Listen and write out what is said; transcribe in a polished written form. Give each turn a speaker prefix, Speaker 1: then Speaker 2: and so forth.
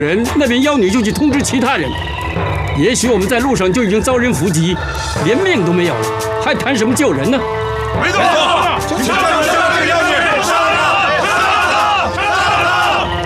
Speaker 1: 人那边妖女就去通知其他人，也许我们在路上就已经遭人伏击，连命都没有了，还谈什么救人呢？
Speaker 2: 没错，